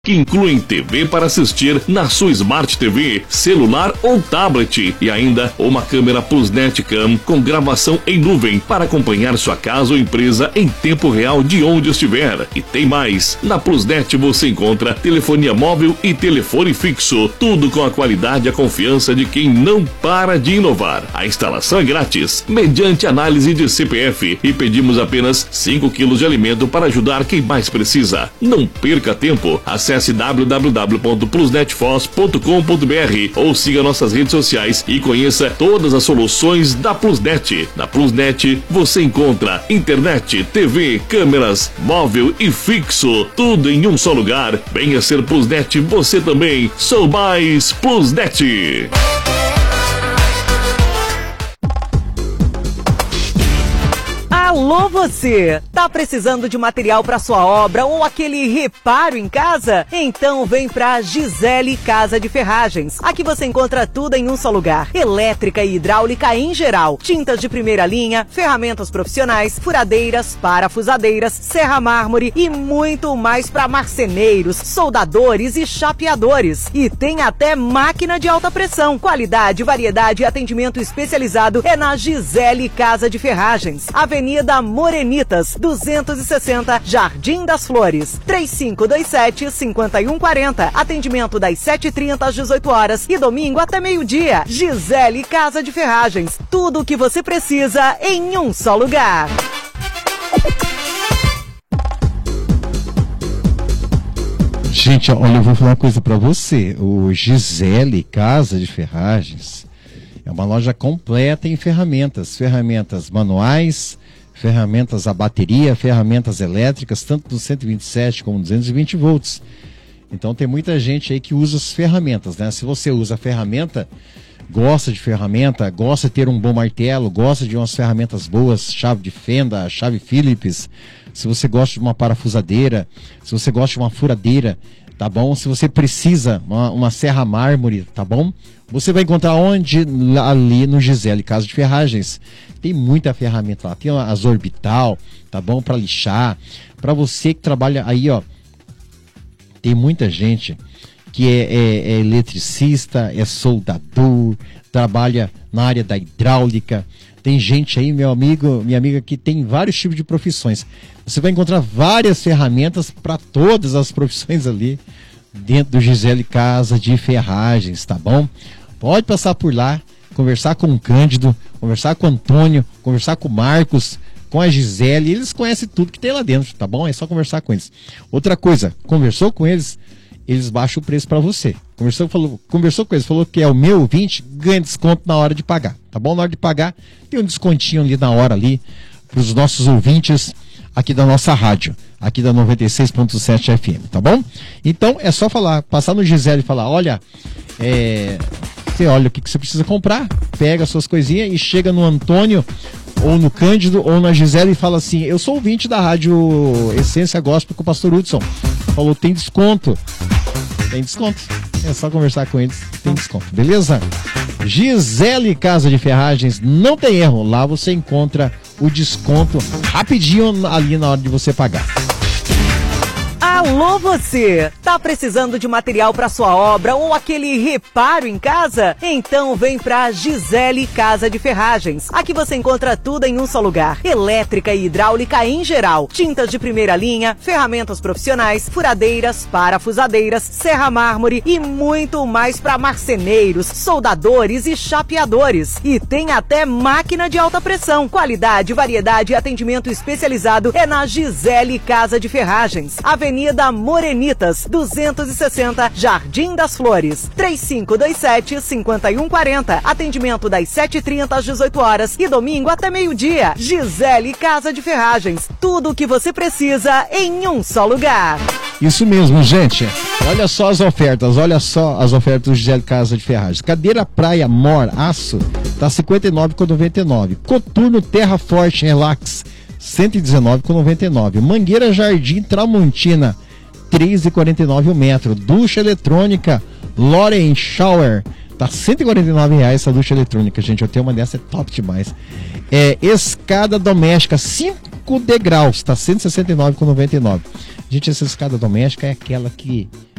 que incluem TV para assistir na sua Smart TV, celular ou tablet e ainda uma câmera Plusnet Cam com gravação em nuvem para acompanhar sua casa ou empresa em tempo real de onde estiver. E tem mais, na Plusnet você encontra telefonia móvel e telefone fixo, tudo com a qualidade e a confiança de quem não para de inovar. A instalação é grátis, mediante análise de CPF e pedimos apenas 5 quilos de alimento para ajudar quem mais precisa. Não perca tempo, acesse www.plusnetfoz.com.br ou siga nossas redes sociais e conheça todas as soluções da Plusnet. Na Plusnet você encontra internet, TV, câmeras, móvel e fixo, tudo em um só lugar. Venha ser Plusnet você também. Sou mais Plusnet. Alô você! Tá precisando de material para sua obra ou aquele reparo em casa? Então vem pra Gisele Casa de Ferragens. Aqui você encontra tudo em um só lugar. Elétrica e hidráulica em geral. Tintas de primeira linha, ferramentas profissionais, furadeiras, parafusadeiras, serra mármore e muito mais para marceneiros, soldadores e chapeadores. E tem até máquina de alta pressão. Qualidade, variedade e atendimento especializado é na Gisele Casa de Ferragens. Avenida Morenitas, 260, Jardim das Flores, 3527-5140. Atendimento das 7h30 às 18 horas e domingo até meio-dia. Gisele Casa de Ferragens. Tudo o que você precisa em um só lugar. Gente, olha, eu vou falar uma coisa pra você. O Gisele Casa de Ferragens é uma loja completa em ferramentas. Ferramentas manuais, ferramentas a bateria, ferramentas elétricas, tanto do 127 como 220 volts. Então tem muita gente aí que usa as ferramentas, né? Se você usa ferramenta, gosta de ferramenta, gosta de ter um bom martelo, gosta de umas ferramentas boas, chave de fenda, chave Phillips, se você gosta de uma parafusadeira, se você gosta de uma furadeira, tá bom? Se você precisa uma serra mármore, tá bom? Você vai encontrar onde? Ali no Gisele Casa de Ferragens. Tem muita ferramenta lá. Tem as orbital, tá bom? Para lixar. Para você que trabalha aí, ó. Tem muita gente que é eletricista, é soldador, trabalha na área da hidráulica. Tem gente aí, meu amigo, minha amiga, que tem vários tipos de profissões. Você vai encontrar várias ferramentas para todas as profissões ali dentro do Gisele Casa de Ferragens, tá bom? Pode passar por lá, conversar com o Cândido, conversar com o Antônio, conversar com o Marcos, com a Gisele. Eles conhecem tudo que tem lá dentro, tá bom? É só conversar com eles. Outra coisa, conversou com eles, eles baixam o preço para você. Conversou com eles, falou que é o meu ouvinte, ganha desconto na hora de pagar, tá bom? Na hora de pagar, tem um descontinho ali na hora ali, para os nossos ouvintes aqui da nossa rádio, aqui da 96.7 FM, tá bom? Então é só falar, passar no Gisele e falar, olha, você olha o que você precisa comprar, pega as suas coisinhas e chega no Antônio, ou no Cândido, ou na Gisele e fala assim, eu sou ouvinte da rádio Essência Gospel com o Pastor Hudson. Falou, tem desconto. Tem desconto. É só conversar com eles, tem desconto, beleza? Gisele Casa de Ferragens, não tem erro, lá você encontra o desconto rapidinho ali na hora de você pagar. Alô você! Tá precisando de material para sua obra ou aquele reparo em casa? Então vem pra Gisele Casa de Ferragens. Aqui você encontra tudo em um só lugar. Elétrica e hidráulica em geral. Tintas de primeira linha, ferramentas profissionais, furadeiras, parafusadeiras, serra mármore e muito mais para marceneiros, soldadores e chapeadores. E tem até máquina de alta pressão. Qualidade, variedade e atendimento especializado é na Gisele Casa de Ferragens. Avenida Morenitas, 260, Jardim das Flores, 3527-5140. Atendimento das 7h30 às 18 horas e domingo até meio-dia. Gisele Casa de Ferragens. Tudo o que você precisa em um só lugar. Isso mesmo, gente. Olha só as ofertas do Gisele Casa de Ferragens. Cadeira Praia Mor Aço tá R$ 59,99. Coturno Terra Forte Relax R$ 119,99. Mangueira Jardim Tramontina R$ 3,49 o metro. Ducha eletrônica Loren Shower tá R$ 149 essa ducha eletrônica, gente. Eu tenho uma dessa, é top demais. Escada doméstica 5 degraus tá R$ 169,99. Gente, essa escada doméstica é aquela que